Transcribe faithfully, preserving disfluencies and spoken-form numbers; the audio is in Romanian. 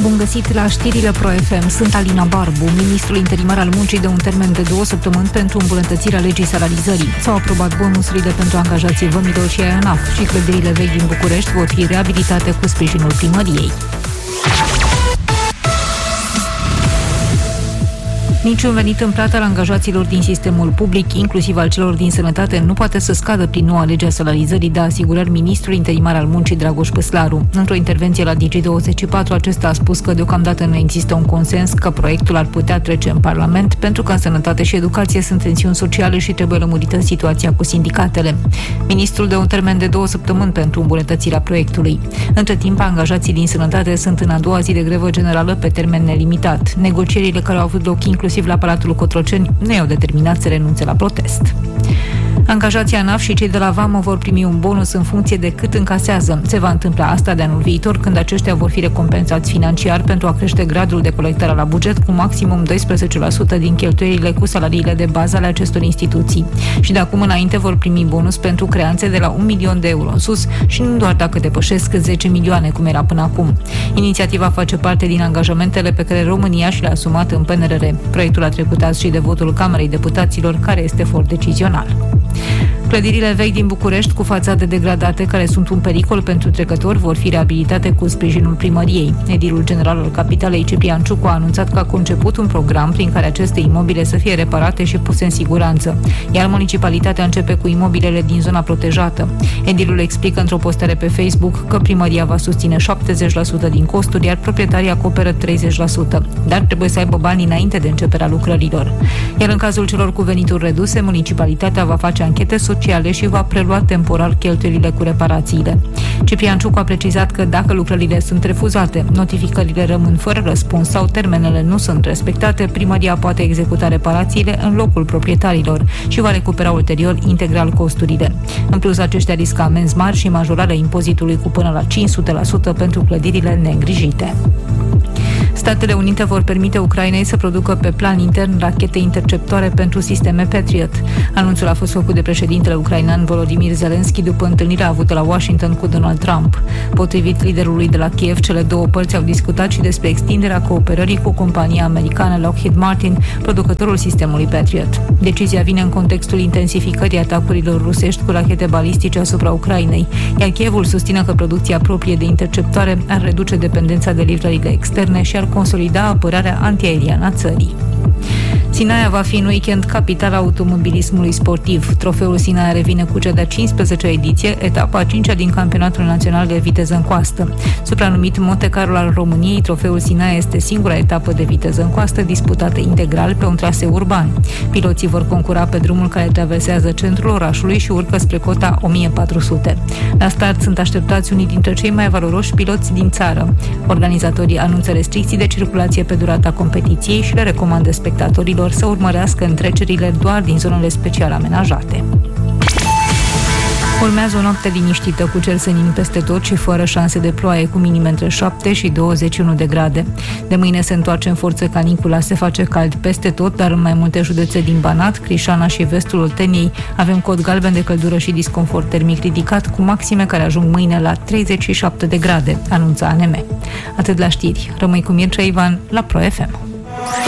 Bun găsit la știrile Pro F M. Sunt Alina Barbu. Ministrul interimar al muncii dă un termen de două săptămâni pentru îmbunătățirea legii salarizării. S-au aprobat bonusurile pentru angajații vămilor și A N A F și clădirile vechi din București vor fi reabilitate cu sprijinul primăriei. Niciun venit în plată al angajaților din sistemul public, inclusiv al celor din sănătate, nu poate să scadă prin noua lege a salarizării, dă asigurări ministrul interimar al muncii Dragoș Păslaru. Într-o intervenție la Digi douăzeci și patru, acesta a spus că deocamdată nu există un consens că proiectul ar putea trece în Parlament, pentru că în sănătate și educație sunt tensiuni sociale și trebuie lămurită situația cu sindicatele. Ministrul dă un termen de două săptămâni pentru îmbunătățirea proiectului. Între timp, angajații din sănătate sunt în a doua zi de grevă generală pe termen nelimitat. Negocierile care au avut loc inclusiv la Palatul Cotroceni nu i-au determinat să renunțe la protest. Angajații A N A F și cei de la Vamă vor primi un bonus în funcție de cât încasează. Se va întâmpla asta de anul viitor, când aceștia vor fi recompensați financiar pentru a crește gradul de colectare la buget cu maximum doisprezece la sută din cheltuielile cu salariile de bază ale acestor instituții. Și de acum înainte vor primi bonus pentru creanțe de la un milion de euro în sus și nu doar dacă depășesc zece milioane, cum era până acum. Inițiativa face parte din angajamentele pe care România și le-a asumat în P N R R. Proiectul a trecut azi și de votul Camerei Deputaților, care este for decizional. Clădirile vechi din București cu fațade degradate, care sunt un pericol pentru trecători, vor fi reabilitate cu sprijinul primăriei. Edilul general al capitalei, Ciprian Ciucu, a anunțat că a conceput un program prin care aceste imobile să fie reparate și puse în siguranță, iar municipalitatea începe cu imobilele din zona protejată. Edilul explică într-o postare pe Facebook că primăria va susține șaptezeci la sută din costuri, iar proprietarii acoperă treizeci la sută, dar trebuie să aibă bani înainte de începerea lucrărilor. Iar în cazul celor cu venituri reduse, municipalitatea va face anchete sociale și va prelua temporar cheltuielile cu reparațiile. Ciprian Ciucu a precizat că dacă lucrările sunt refuzate, notificările rămân fără răspuns sau termenele nu sunt respectate, primăria poate executa reparațiile în locul proprietarilor și va recupera ulterior integral costurile. În plus, aceștia riscă amenzi mari și majorarea impozitului cu până la cinci sute la sută pentru clădirile neîngrijite. Statele Unite vor permite Ucrainei să producă pe plan intern rachete interceptoare pentru sisteme Patriot. Anunțul a fost făcut de președintele ucrainean Volodymyr Zelensky după întâlnirea avută la Washington cu Donald Trump. Potrivit liderului de la Kiev, cele două părți au discutat și despre extinderea cooperării cu compania americană Lockheed Martin, producătorul sistemului Patriot. Decizia vine în contextul intensificării atacurilor rusești cu rachete balistice asupra Ucrainei, iar Kievul susține că producția proprie de interceptoare ar reduce dependența de livrările externe și ar consolida apărarea antiaeriană a țării. Sinaia va fi în weekend capitala automobilismului sportiv. Trofeul Sinaia revine cu cea de-a cincisprezecea ediție, etapa a cincea din campionatul național de viteză în coastă. Supranumit Monte Carlo al României, trofeul Sinaia este singura etapă de viteză în coastă disputată integral pe un traseu urban. Piloții vor concura pe drumul care traversează centrul orașului și urcă spre cota o mie patru sute. La start sunt așteptați unii dintre cei mai valoroși piloți din țară. Organizatorii anunță restricții de circulație pe durata competiției și le recomandă spectatorilor să urmărească întrecerile doar din zonele special amenajate. Urmează o noapte liniștită cu cer senin peste tot și fără șanse de ploaie, cu minime între șapte și douăzeci și unu de grade. De mâine se întoarce în forță canicula, se face cald peste tot, dar în mai multe județe din Banat, Crișana și vestul Olteniei avem cod galben de căldură și disconfort termic ridicat, cu maxime care ajung mâine la treizeci și șapte de grade, anunța A N M. Atât la știri. Rămâi cu Mircea Ivan la Pro F M.